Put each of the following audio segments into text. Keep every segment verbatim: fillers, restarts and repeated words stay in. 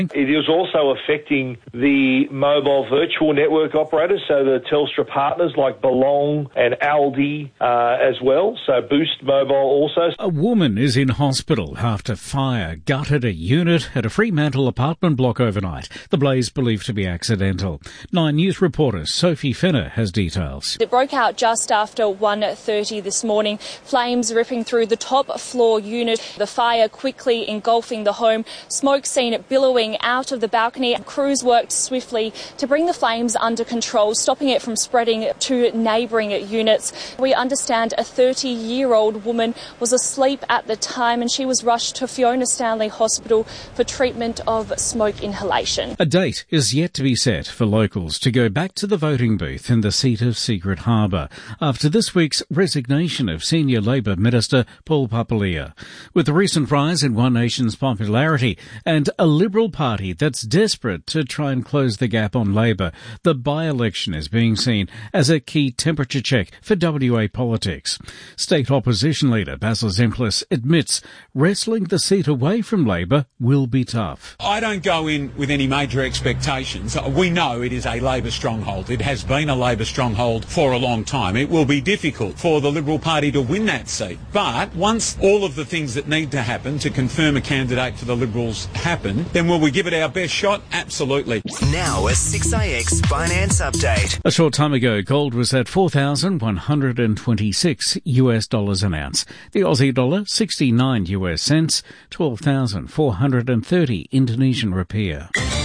It is also affecting the mobile virtual network operators, so the Telstra partners like Belong and Aldi uh, as well, so Boost Mobile also. A woman is in hospital after fire gutted a unit at a Fremantle apartment block overnight. The blaze believed to be accidental. Nine News reporter Sophie Fenner has details. It broke out just after one thirty this morning, flames ripping through the top floor unit, the fire quickly engulfing the home, smoke seen billowing out of the balcony. Crews worked swiftly to bring the flames under control, stopping it from spreading to neighbouring units. We understand a thirty-year-old woman was asleep at the time and she was rushed to Fiona Stanley Hospital for treatment of smoke inhalation. A date is yet to be set for locals to go back to the voting booth in the seat of Secret Harbour after this week's resignation of Senior Labor Minister Paul Papalia. With the recent rise in One Nation's popularity and a Liberal Party that's desperate to try and close the gap on Labor, the by-election is being seen as a key temperature check for W A politics. State Opposition Leader Basil Zemplis admits wrestling the seat away from Labor will be tough. I don't go in with any major expectations. We know it is a Labor stronghold. It has been a Labor stronghold for a long time. It will be difficult for the Liberal Party to win that seat. But once all of the things that need to happen to confirm a candidate for the Liberals happen, then will we give it our best shot? Absolutely. Now a six A X Finance Update. A short time ago, gold was at four thousand one hundred twenty-six US dollars an ounce. The Aussie dollar, sixty-nine US cents, twelve thousand four hundred thirty Indonesian rupiah.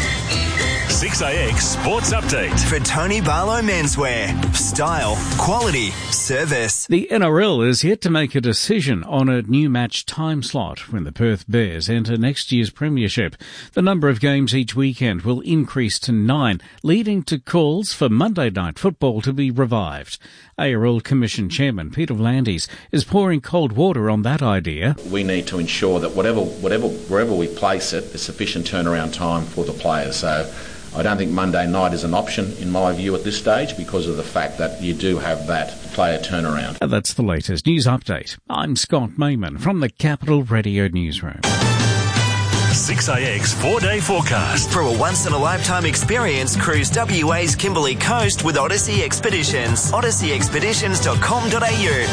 six A X Sports Update. For Tony Barlow Menswear. Style, quality, service. The N R L is yet to make a decision on a new match time slot when the Perth Bears enter next year's premiership. The number of games each weekend will increase to nine, leading to calls for Monday night football to be revived. A R L Commission Chairman Peter V'landys is pouring cold water on that idea. We need to ensure that whatever, whatever, wherever we place it, there's sufficient turnaround time for the players. So I don't think Monday night is an option, in my view, at this stage, because of the fact that you do have that player turnaround. And that's the latest news update. I'm Scott Mayman from the Capital Radio Newsroom. six A X four-day forecast. For a once-in-a-lifetime experience, cruise W A's Kimberley Coast with Odyssey Expeditions. odyssey expeditions dot com dot a u.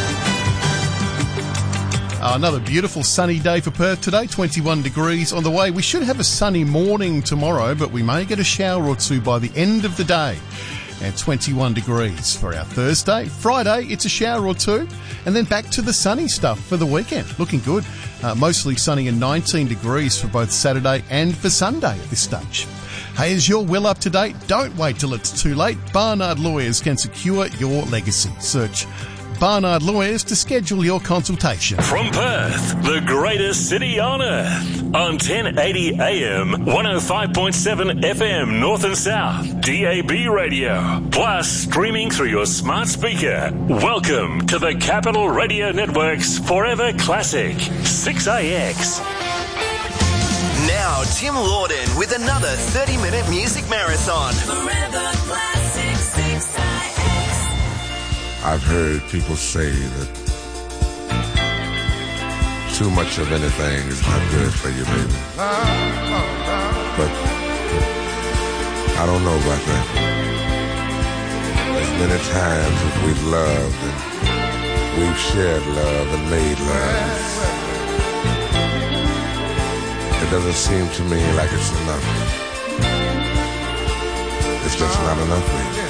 Uh, another beautiful sunny day for Perth today, twenty-one degrees on the way. We should have a sunny morning tomorrow, but we may get a shower or two by the end of the day. And twenty-one degrees for our Thursday. Friday, it's a shower or two. And then back to the sunny stuff for the weekend. Looking good. Uh, mostly sunny and nineteen degrees for both Saturday and for Sunday at this stage. Hey, is your will up to date? Don't wait till it's too late. Barnard Lawyers can secure your legacy. Search Barnard Lawyers to schedule your consultation. From Perth, the greatest city on earth. On ten eighty A M, one oh five point seven F M North and South, D A B radio. Plus streaming through your smart speaker. Welcome to the Capital Radio Network's Forever Classic, six A X. Now Tim Lawden with another thirty-minute music marathon. Forever Classic, six A X. I've heard people say that too much of anything is not good for you, baby. But I don't know about that. As many times as we've loved and we've shared love and made love, it doesn't seem to me like it's enough. It's just not enough, baby.